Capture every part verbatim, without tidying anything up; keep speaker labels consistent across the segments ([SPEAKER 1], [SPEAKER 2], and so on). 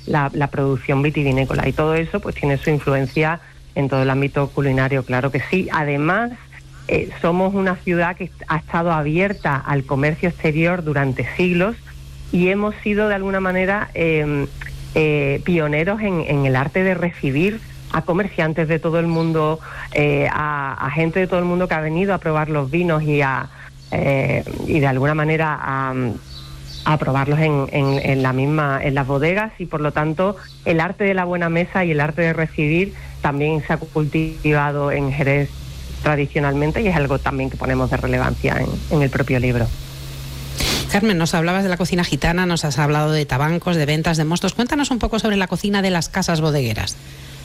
[SPEAKER 1] la, la producción vitivinícola, y todo eso pues tiene su influencia en todo el ámbito culinario, claro que sí. Además, eh, somos una ciudad que ha estado abierta al comercio exterior durante siglos y hemos sido de alguna manera eh, eh, pioneros en, en el arte de recibir a comerciantes de todo el mundo, eh, a, a gente de todo el mundo que ha venido a probar los vinos y a eh, y de alguna manera a, a probarlos en, en, en la misma, en las bodegas, y por lo tanto el arte de la buena mesa y el arte de recibir también se ha cultivado en Jerez tradicionalmente, y es algo también que ponemos de relevancia en, en el propio libro.
[SPEAKER 2] Carmen, nos hablabas de la cocina gitana, nos has hablado de tabancos, de ventas, de mostos. Cuéntanos un poco sobre la cocina de las casas bodegueras.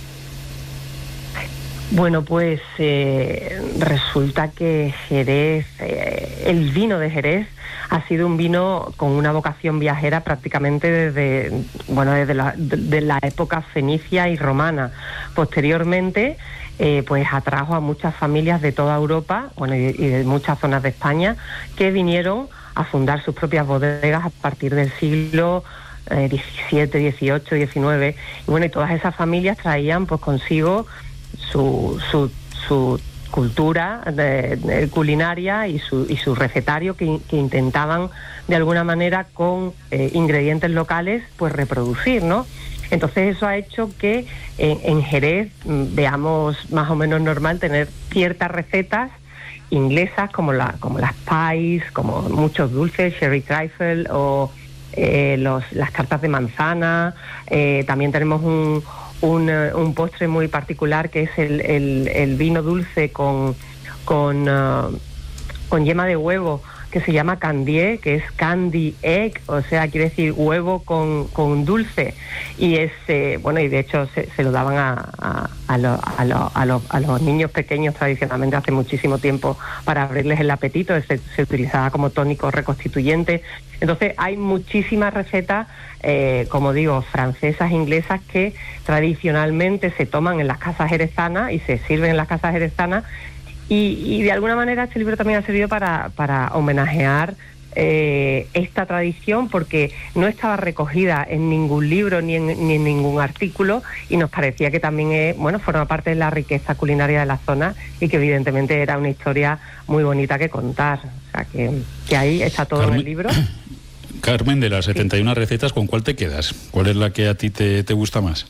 [SPEAKER 1] Bueno, pues eh, resulta que Jerez, eh, el vino de Jerez ha sido un vino con una vocación viajera prácticamente desde, bueno, desde la, de la época fenicia y romana. Posteriormente, eh, pues atrajo a muchas familias de toda Europa, bueno, y, y de muchas zonas de España, que vinieron a fundar sus propias bodegas a partir del siglo eh, diecisiete, dieciocho, diecinueve. Y bueno, y todas esas familias traían pues consigo su, su, su cultura de, de culinaria y su, y su recetario que, que intentaban de alguna manera con eh, ingredientes locales pues reproducir, ¿no? Entonces eso ha hecho que en, en Jerez veamos más o menos normal tener ciertas recetas inglesas como, la, como las pies, como muchos dulces, sherry trifle o eh, los, las tartas de manzana. Eh, también tenemos un Un, un postre muy particular que es el, el, el vino dulce con, con, uh, con yema de huevo, que se llama candié, que es candy egg, o sea, quiere decir huevo con, con dulce. Y es, eh, bueno, y de hecho se, se lo daban a, a, a, lo, a, lo, a, lo, a los niños pequeños tradicionalmente hace muchísimo tiempo para abrirles el apetito, se, se utilizaba como tónico reconstituyente. Entonces hay muchísimas recetas, eh, como digo, francesas, inglesas, que tradicionalmente se toman en las casas jerezanas y se sirven en las casas jerezanas. Y, y de alguna manera este libro también ha servido para, para homenajear eh, esta tradición, porque no estaba recogida en ningún libro ni en, ni en ningún artículo, y nos parecía que también es, bueno, forma parte de la riqueza culinaria de la zona, y que evidentemente era una historia muy bonita que contar. O sea, que, que ahí está todo
[SPEAKER 3] Carmen,
[SPEAKER 1] en el libro.
[SPEAKER 3] Carmen, de las setenta y una sí. recetas, ¿con cuál te quedas? ¿Cuál es la que a ti te, te gusta más?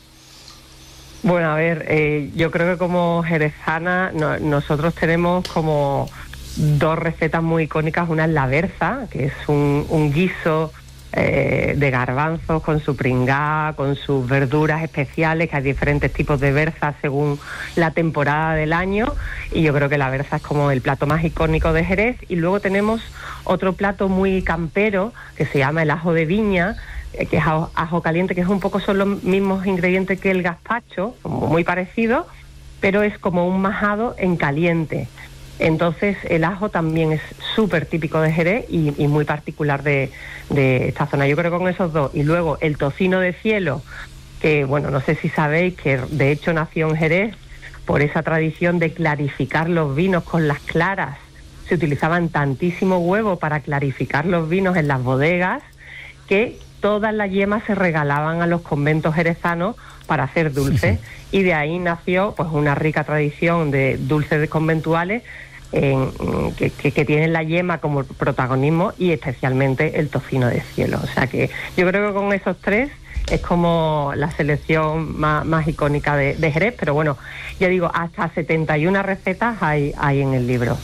[SPEAKER 1] Bueno, a ver, eh, yo creo que como jerezana no, nosotros tenemos como dos recetas muy icónicas. Una es la berza, que es un, un guiso eh, de garbanzos con su pringá, con sus verduras especiales, que hay diferentes tipos de berza según la temporada del año, y yo creo que la berza es como el plato más icónico de Jerez. Y luego tenemos otro plato muy campero que se llama el ajo de viña, que es ajo, ajo caliente, que es un poco, son los mismos ingredientes que el gazpacho, como muy parecido, pero es como un majado en caliente. Entonces el ajo también es súper típico de Jerez y, y muy particular de, de esta zona. Yo creo que con esos dos. Y luego el tocino de cielo, que bueno, no sé si sabéis que de hecho nació en Jerez por esa tradición de clarificar los vinos con las claras. Se utilizaban tantísimo huevo para clarificar los vinos en las bodegas que todas las yemas se regalaban a los conventos jerezanos para hacer dulces, y de ahí nació pues una rica tradición de dulces conventuales en, que, que, que tienen la yema como protagonismo, y especialmente el tocino de cielo. O sea que yo creo que con esos tres es como la selección más, más icónica de, de Jerez, pero bueno, ya digo, hasta setenta y una recetas hay, hay en el libro.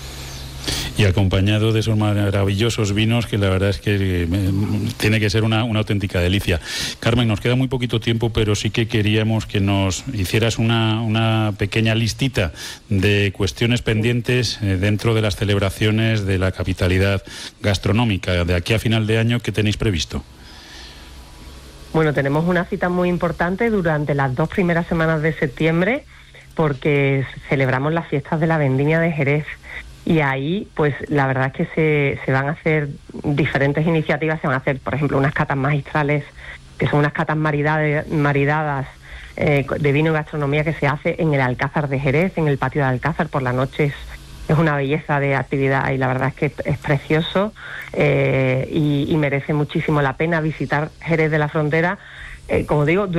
[SPEAKER 3] Y acompañado de esos maravillosos vinos, que la verdad es que eh, tiene que ser una, una auténtica delicia. Carmen, nos queda muy poquito tiempo, pero sí que queríamos que nos hicieras una, una pequeña listita de cuestiones pendientes eh, dentro de las celebraciones de la capitalidad gastronómica. De aquí a final de año, ¿qué tenéis previsto?
[SPEAKER 1] Bueno, tenemos una cita muy importante durante las dos primeras semanas de septiembre, porque celebramos las fiestas de la Vendimia de Jerez. Y ahí, pues la verdad es que se, se van a hacer diferentes iniciativas. Se van a hacer, por ejemplo, unas catas magistrales, que son unas catas maridade, maridadas eh, de vino y gastronomía, que se hace en el Alcázar de Jerez, en el patio de Alcázar por la noche. Es, es una belleza de actividad y la verdad es que es precioso, eh, y, y merece muchísimo la pena visitar Jerez de la Frontera, eh, como digo,